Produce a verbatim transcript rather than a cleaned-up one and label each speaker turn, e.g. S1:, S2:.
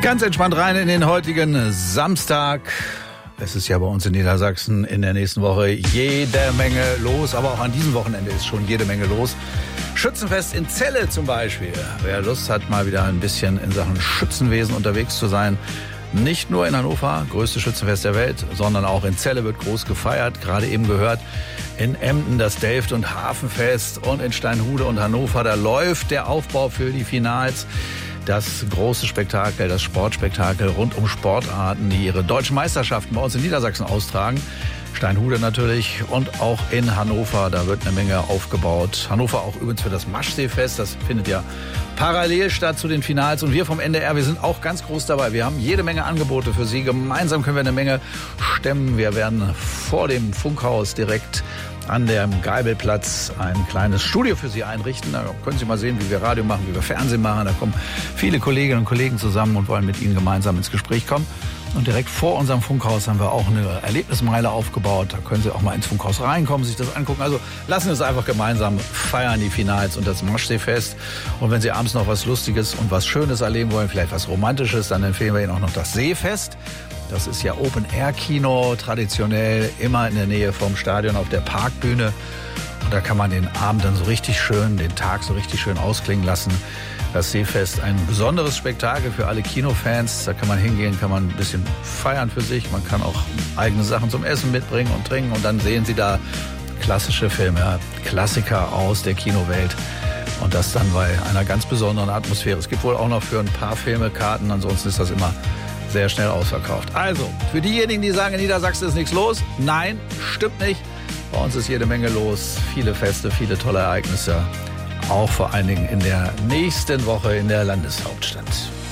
S1: Ganz entspannt rein in den heutigen Samstag. Es ist ja bei uns in Niedersachsen in der nächsten Woche jede Menge los, aber auch an diesem Wochenende ist schon jede Menge los. Schützenfest in Celle zum Beispiel. Wer Lust hat, mal wieder ein bisschen in Sachen Schützenwesen unterwegs zu sein, nicht nur in Hannover, größte Schützenfest der Welt, sondern auch in Celle wird groß gefeiert. Gerade eben gehört, in Emden das Delft- und Hafenfest und in Steinhude und Hannover, da läuft der Aufbau für die Finals. Das große Spektakel, das Sportspektakel rund um Sportarten, die ihre deutschen Meisterschaften bei uns in Niedersachsen austragen. Steinhude natürlich und auch in Hannover, da wird eine Menge aufgebaut. Hannover auch übrigens für das Maschseefest, das findet ja parallel statt zu den Finals. Und wir vom N D R, wir sind auch ganz groß dabei. Wir haben jede Menge Angebote für Sie. Gemeinsam können wir eine Menge stemmen. Wir werden vor dem Funkhaus direkt an dem Geibelplatz ein kleines Studio für Sie einrichten. Da können Sie mal sehen, wie wir Radio machen, wie wir Fernsehen machen. Da kommen viele Kolleginnen und Kollegen zusammen und wollen mit Ihnen gemeinsam ins Gespräch kommen. Und direkt vor unserem Funkhaus haben wir auch eine Erlebnismeile aufgebaut. Da können Sie auch mal ins Funkhaus reinkommen, sich das angucken. Also lassen Sie uns einfach gemeinsam feiern, die Finals und das Maschseefest. Und wenn Sie abends noch was Lustiges und was Schönes erleben wollen, vielleicht was Romantisches, dann empfehlen wir Ihnen auch noch das Seefest. Das ist ja Open-Air-Kino, traditionell immer in der Nähe vom Stadion auf der Parkbühne. Und da kann man den Abend dann so richtig schön, den Tag so richtig schön ausklingen lassen. Das Seefest, ein besonderes Spektakel für alle Kinofans. Da kann man hingehen, kann man ein bisschen feiern für sich. Man kann auch eigene Sachen zum Essen mitbringen und trinken. Und dann sehen Sie da klassische Filme, Klassiker aus der Kinowelt. Und das dann bei einer ganz besonderen Atmosphäre. Es gibt wohl auch noch für ein paar Filme Karten. Ansonsten ist das immer sehr schnell ausverkauft. Also, für diejenigen, die sagen, in Niedersachsen ist nichts los. Nein, stimmt nicht. Bei uns ist jede Menge los. Viele Feste, viele tolle Ereignisse. Auch vor allen Dingen in der nächsten Woche in der Landeshauptstadt.